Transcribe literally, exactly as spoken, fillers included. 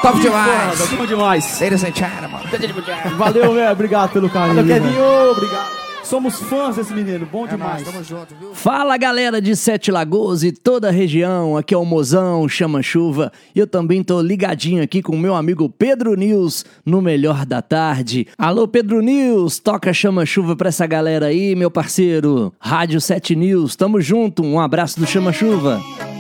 Top demais. Foda, bom demais. Ladies and gentlemen. Valeu, velho. Obrigado pelo carinho. Valeu, Kevinho. Obrigado. Somos fãs desse menino. Bom É demais. nóis, tamo junto, viu? Fala galera de Sete Lagoas e toda a região, aqui é o Mozão, Chama Chuva, e eu também tô ligadinho aqui com o meu amigo Pedro News no Melhor da Tarde. Alô Pedro News, toca Chama Chuva pra essa galera aí, meu parceiro. Rádio Sete News, tamo junto, um abraço do Chama Chuva.